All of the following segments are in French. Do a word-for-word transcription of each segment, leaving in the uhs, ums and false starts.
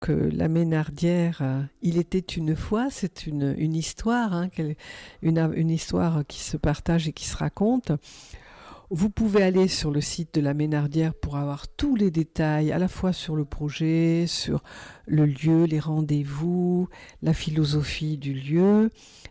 que La Ménardière, euh, il était une fois, c'est une, une histoire, hein, une, une histoire qui se partage et qui se raconte. Vous pouvez aller sur le site de La Ménardière pour avoir tous les détails, à la fois sur le projet, sur le lieu, les rendez-vous, la philosophie du lieu.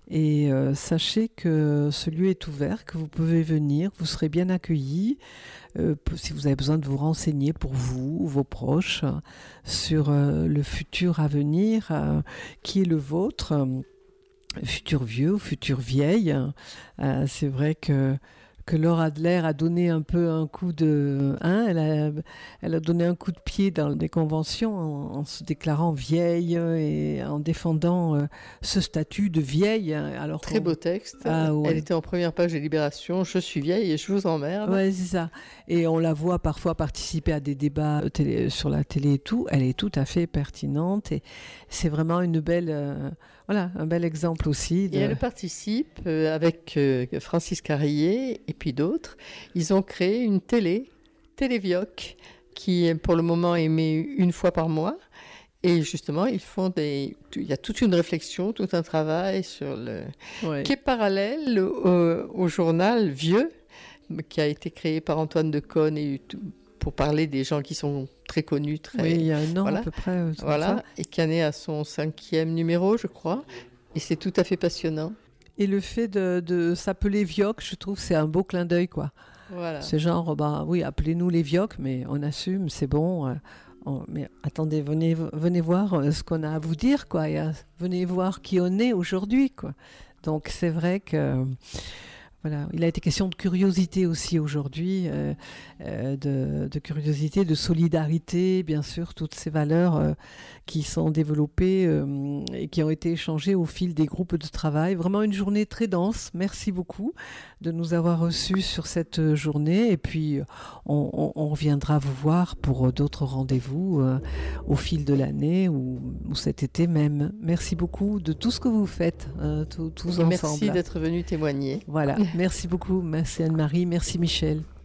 Et euh, sachez que ce lieu est ouvert, que vous pouvez venir, vous serez bien accueillis. Euh, si vous avez besoin de vous renseigner pour vous ou vos proches euh, sur euh, le futur à venir, euh, qui est le vôtre, euh, futur vieux ou futur vieille. Euh, c'est vrai que que Laure Adler a donné un peu un coup de... Hein, elle, a, elle a donné un coup de pied dans les conventions en, en se déclarant vieille et en défendant euh, ce statut de vieille. Alors Très beau texte. Ah, ouais. Elle était en première page des Libérations. Je suis vieille et je vous emmerde. Ouais, c'est ça. Et on la voit parfois participer à des débats télé, sur la télé et tout. Elle est tout à fait pertinente et c'est vraiment une belle... Euh, voilà, un bel exemple aussi. De... Et elle participe euh, avec euh, Francis Carrier et puis d'autres. Ils ont créé une télé, Télévioc, qui pour le moment émet une fois par mois. Et justement, ils font des... Il y a toute une réflexion, tout un travail sur le... Ouais. qui est parallèle au, au journal Vieux, qui a été créé par Antoine Decaune et pour parler des gens qui sont très connus. Très... Oui, il y a un an voilà. à peu près. Euh, voilà, ça. Et qui en est à son cinquième numéro, je crois. Et c'est tout à fait passionnant. Et le fait de, de s'appeler Vioc, je trouve, c'est un beau clin d'œil, quoi. Voilà. C'est genre, bah oui, appelez-nous les Vioc, mais on assume, c'est bon. Euh, on, mais attendez, venez, venez voir ce qu'on a à vous dire, quoi. Et, euh, venez voir qui on est aujourd'hui, quoi. Donc c'est vrai que... Voilà, il a été question de curiosité aussi aujourd'hui, euh, euh, de, de curiosité, de solidarité, bien sûr, toutes ces valeurs euh, qui sont développées euh, et qui ont été échangées au fil des groupes de travail. Vraiment une journée très dense. Merci beaucoup de nous avoir reçus sur cette journée. Et puis, on, on, on reviendra vous voir pour d'autres rendez-vous euh, au fil de l'année ou, ou cet été même. Merci beaucoup de tout ce que vous faites, euh, tous, tous ensemble. Merci d'être venu témoigner. Voilà. Merci beaucoup, merci Anne-Marie, merci Michel.